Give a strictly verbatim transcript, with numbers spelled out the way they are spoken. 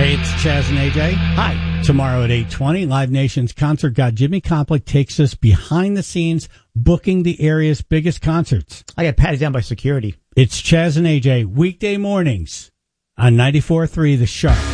Hey, it's Chaz and A J. Hi. Tomorrow at eight twenty, Live Nation's Concert God Jimmy Complik takes us behind the scenes, booking the area's biggest concerts. I got patted down by security. It's Chaz and A J, weekday mornings on ninety-four point three The Shark.